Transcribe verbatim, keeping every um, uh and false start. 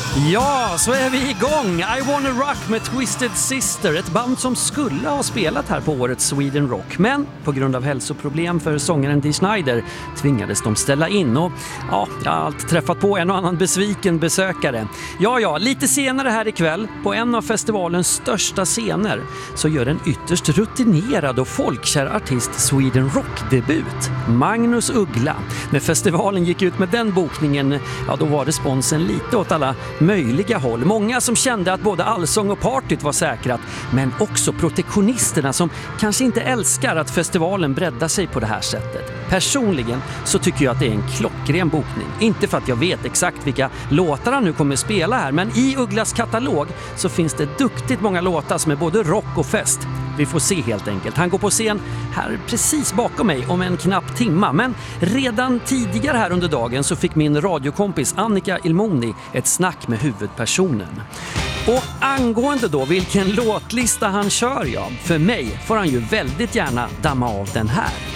Ja, så är vi igång. I Wanna Rock med Twisted Sister, ett band som skulle ha spelat här på årets Sweden Rock. Men på grund av hälsoproblem för sångaren Dee Snider tvingades de ställa in. Och ja, jag har allt träffat på en och annan besviken besökare. Ja, ja, lite senare här ikväll på en av festivalens största scener så gör en ytterst rutinerad och folkkär artist Sweden Rock-debut. Magnus Uggla. När festivalen gick ut med den bokningen, ja då var responsen lite åt alla möjliga håll. Många som kände att både allsång och partyt var säkrat, men också protektionisterna som kanske inte älskar att festivalen breddar sig på det här sättet. Personligen så tycker jag att det är en klockren bokning. Inte för att jag vet exakt vilka låtar han nu kommer spela här, men i Ugglas katalog så finns det duktigt många låtar som är både rock och fest. Vi får se helt enkelt. Han går på scen här precis bakom mig om en knapp timma. Men redan tidigare här under dagen så fick min radiokompis Annika Ilmoni ett snack med huvudpersonen. Och angående då vilken låtlista han kör, ja, för mig får han ju väldigt gärna damma av den här.